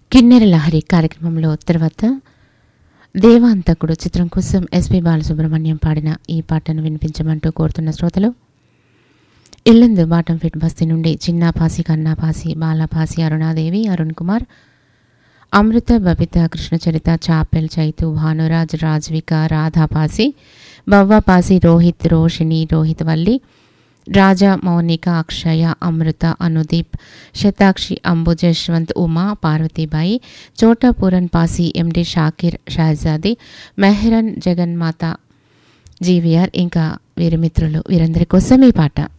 కిన్నెర లహరి కార్యక్రమంలో తర్వాత దేవాంతకుడు చిత్రం కోసం ఎస్పి బాలసుబ్రహ్మణ్యం పాడిన ఈ పాటను వినిపించమంటూ కోరుతున్న శ్రోతలు ఇల్లందు బాటం ఫిట్ బస్తీ నుండి చిన్నాపాసి కన్నాపాసి బాలాపాసి అరుణాదేవి అరుణ్ కుమార్ అమృత బబిత కృష్ణచరిత చాపెల్ చైతు భానురాజ్ రాజ్విక రాధాపాసి బవ్వాపాసి రోహిత్ రోషిణి రోహిత్ వల్లి రాజా మౌనిక అక్షయ అమృత అనుదీప్ శతాక్షి అంబు జశ్వంత్ ఉమా పార్వతీబాయి చోటా పూరన్ పాసి ఎండి షాకిర్ షహజాది మెహ్రన్ జగన్మాత జీవీఆర్ ఇంకా వీరి మిత్రులు వీరందరి కోసం ఈ పాట.